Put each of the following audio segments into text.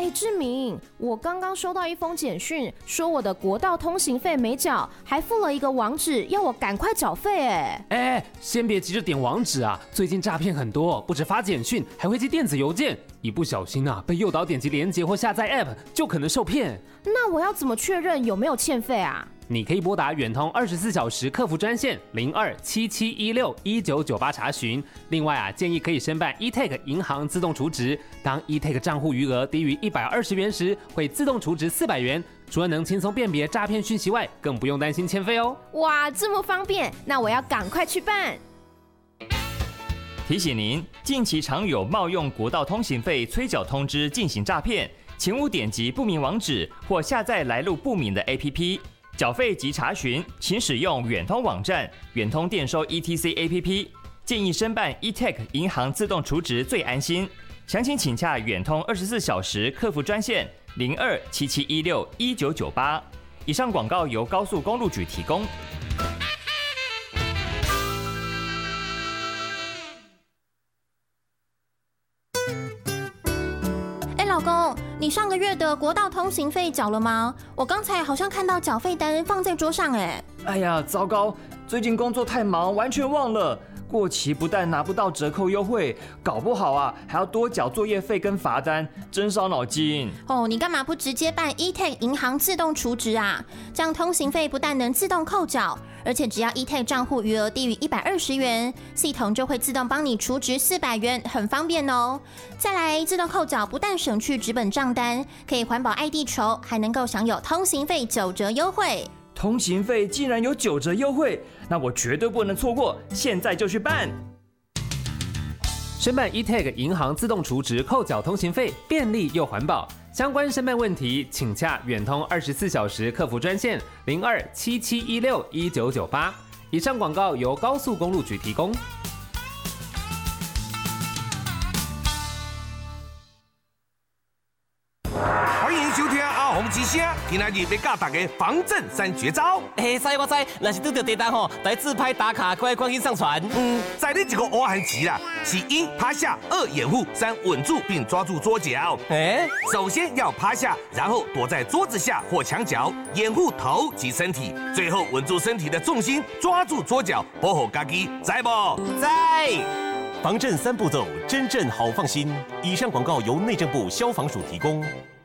志明，我刚刚收到一封简讯，说我的国道通行费没缴，还附了一个网址，要我赶快缴费。 先别急着点网址啊，最近诈骗很多，不止发简讯，还会寄电子邮件，一不小心被诱导点击连结或下载 App， 就可能受骗。 那我要怎么确认有没有欠费啊？ 你可以拨打远通24小时客服专线0277161998查询。另外建议可以申办 eTag 银行自动储值，当 eTag 账户余额低于120元时，会自动储值400元。除了能轻松辨别诈骗讯息外，更不用担心欠费哦。 哇，这么方便，那我要赶快去办。 提醒您，近期常有冒用国道通行费催缴通知进行诈骗，请勿点击不明网址或下载来路不明的 APP。缴费及查询，请使用远通网站、远通电收 ETC APP。建议申办 eTag 银行自动储值最安心。详情请洽远通24小时客服专线0277161998。以上广告由高速公路局提供。 老公，你上个月的国道通行费缴了吗？我刚才好像看到缴费单放在桌上。 哎呀，糟糕！最近工作太忙，完全忘了。过期不但拿不到折扣优惠，搞不好还要多缴作业费跟罚单，真伤脑筋。 你干嘛不直接办 eTag 银行自动储值啊？这样通行费不但能自动扣缴，而且只要 eTag 账户余额低于120元，系统就会自动帮你储值400元，很方便哦。再来，自动扣缴不但省去纸本账单，可以环保爱地球，还能够享有通行费9折优惠。 通行费竟然有9折优惠，那我绝对不能错过，现在就去办。 申办 eTag 银行自动储值扣缴通行费，便利又环保。相关申办问题，请洽远通24小时客服专线0277161998。以上广告由高速公路局提供。 红之声，今仔日要教大家防震3绝招。 使我知，若是拄到地震来自拍打卡，快紧上传。 在你一个乌汉棋啦，是1趴下，2掩护，3稳住并抓住桌角。首先要趴下，然后躲在桌子下或墙角，掩护头及身体，最后稳住身体的重心，抓住桌角，保护家己，知不？ 知。 防震3步骤，真正好放心。以上广告由内政部消防署提供。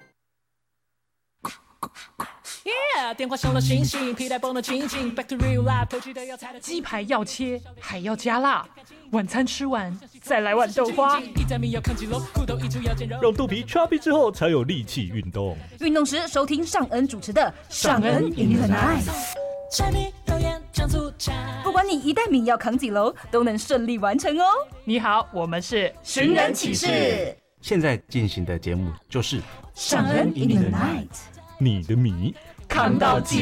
电话响了醒醒，皮带绷得紧紧 ，Back to real life， 偷鸡的要菜的鸡排要切，还要加辣。晚餐吃完，再来碗豆花。 让肚皮 chubby 之后，才有力气运动。 运动时收听尚恩主持的《尚恩 in the night》。不管你一袋米要扛几楼，都能顺利完成哦。 你好，我们是寻人启事。 现在进行的节目就是《 尚恩 in the night》。 你的米扛到几